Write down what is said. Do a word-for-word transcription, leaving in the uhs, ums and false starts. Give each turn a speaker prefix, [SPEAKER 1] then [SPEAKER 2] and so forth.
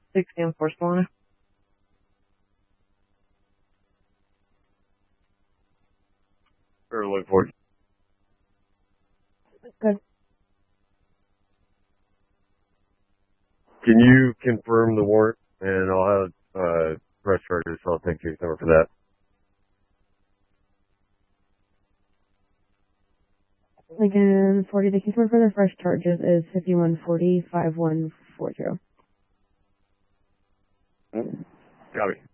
[SPEAKER 1] sixty on Force One.
[SPEAKER 2] Or look for it.
[SPEAKER 1] Good.
[SPEAKER 2] Can you confirm the warrant? And I'll have uh, press charges, so I'll take your number for that.
[SPEAKER 1] Again, forty, the case number for the fresh charges is fifty-one forty, five one four zero.
[SPEAKER 2] Copy.